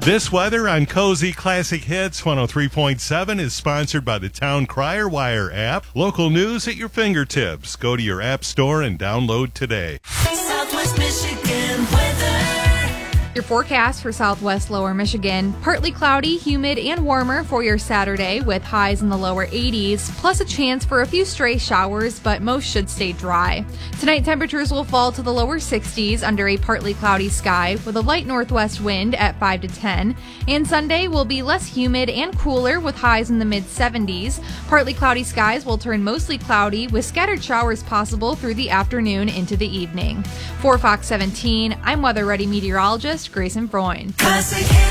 This weather on Cozy Classic Hits 103.7 is sponsored by the Town Crier Wire app. Local news at your fingertips. Go to your app store and download today. Southwest Michigan weather. Your forecast for Southwest Lower Michigan: partly cloudy, humid, and warmer for your Saturday with highs in the lower 80s, plus a chance for a few stray showers, but most should stay dry. Tonight, temperatures will fall to the lower 60s under a partly cloudy sky with a light northwest wind at 5 to 10. And Sunday will be less humid and cooler with highs in the mid 70s. Partly cloudy skies will turn mostly cloudy with scattered showers possible through the afternoon into the evening. For Fox 17, I'm Weather Ready meteorologist Grayson Freund. Classic